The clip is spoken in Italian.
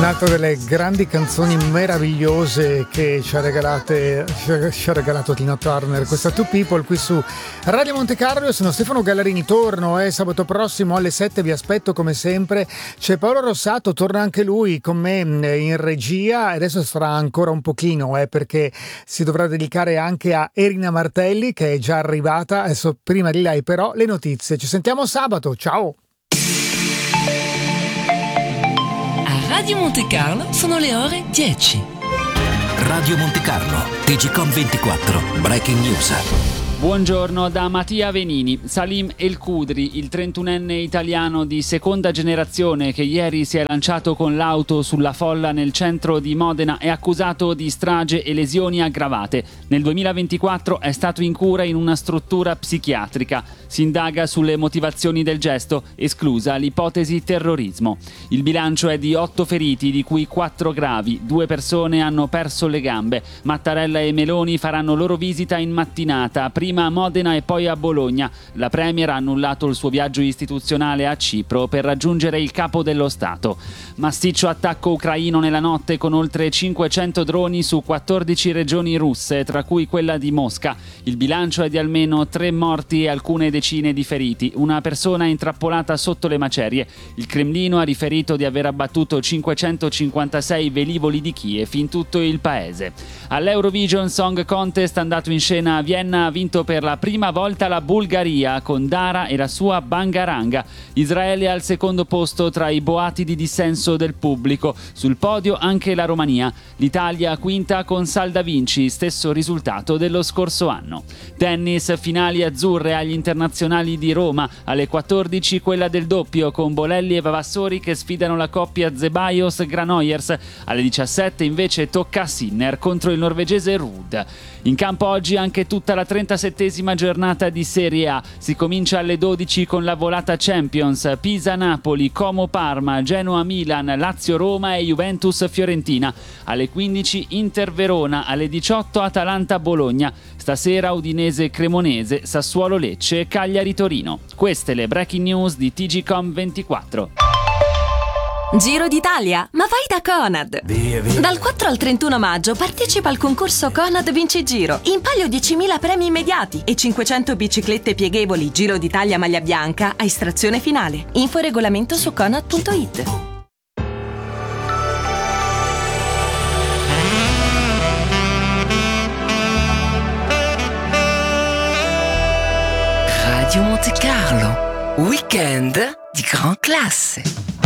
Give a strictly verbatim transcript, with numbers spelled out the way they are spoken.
Un'altra delle grandi canzoni meravigliose che ci ha regalate ci ha regalato Tina Turner, questa Two People qui su Radio Monte Carlo. Io sono Stefano Gallarini, torno eh, sabato prossimo alle sette, vi aspetto come sempre. C'è Paolo Rossato, torna anche lui con me in regia, adesso sarà ancora un pochino eh, perché si dovrà dedicare anche a Erina Martelli che è già arrivata. Adesso prima di lei però le notizie. Ci sentiamo sabato, ciao! Radio Monte Carlo sono le ore dieci. Radio Monte Carlo, T G Com ventiquattro, Breaking News. Buongiorno da Mattia Venini. Salim El Kudri, il trentunenne italiano di seconda generazione che ieri si è lanciato con l'auto sulla folla nel centro di Modena, è accusato di strage e lesioni aggravate. Nel duemilaventiquattro è stato in cura in una struttura psichiatrica. Si indaga sulle motivazioni del gesto, esclusa l'ipotesi terrorismo. Il bilancio è di otto feriti, di cui quattro gravi. Due persone hanno perso le gambe. Mattarella e Meloni faranno loro visita in mattinata, prima a Modena e poi a Bologna. La Premier ha annullato il suo viaggio istituzionale a Cipro per raggiungere il capo dello Stato. Massiccio attacco ucraino nella notte con oltre cinquecento droni su quattordici regioni russe, tra cui quella di Mosca. Il bilancio è di almeno tre morti e alcune decine di feriti. Una persona intrappolata sotto le macerie. Il Cremlino ha riferito di aver abbattuto cinquecentocinquantasei velivoli di Kiev in tutto il paese. All'Eurovision Song Contest andato in scena a Vienna ha vinto per la prima volta la Bulgaria con Dara e la sua Bangaranga. Israele al secondo posto tra i boati di dissenso del pubblico. Sul podio anche la Romania. L'Italia quinta con Salda Vinci, stesso risultato dello scorso anno. Tennis, finali azzurre agli internazionali di Roma. Alle quattordici quella del doppio con Bolelli e Vavassori che sfidano la coppia Zeballos-Granollers. Alle diciassette invece tocca a Sinner contro il norvegese Ruud. In campo oggi anche tutta la trentasettesima giornata di Serie A. Si comincia alle dodici con la volata Champions, Pisa-Napoli, Como-Parma, Genoa-Milan, Lazio-Roma e Juventus-Fiorentina. Alle quindici Inter-Verona, alle diciotto Atalanta-Bologna. Stasera Udinese-Cremonese, Sassuolo-Lecce e Cagliari-Torino. Queste le breaking news di T G Com ventiquattro. Giro d'Italia? Ma vai da Conad! Via, via. Dal quattro al trentuno maggio partecipa al concorso Conad Vinci Giro. In palio diecimila premi immediati e cinquecento biciclette pieghevoli Giro d'Italia maglia bianca a estrazione finale. Info e regolamento su conad punto it. Radio Monte Carlo, weekend di gran classe.